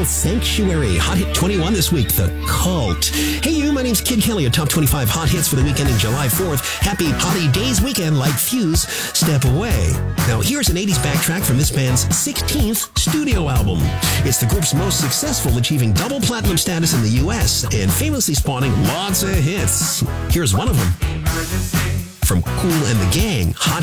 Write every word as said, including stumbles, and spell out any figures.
called Sanctuary. Hot Hit twenty-one this week, The Cult. Hey you, my name's Kid Kelly, a top twenty-five hot hits for the weekend in July fourth. Happy Hottie Days weekend like Fuse, Step Away. Now here's an eighties backtrack from this band's sixteenth studio album. It's the group's most successful, achieving double platinum status in the U S and famously spawning lots of hits. Here's one of them. From Kool and the Gang, Hot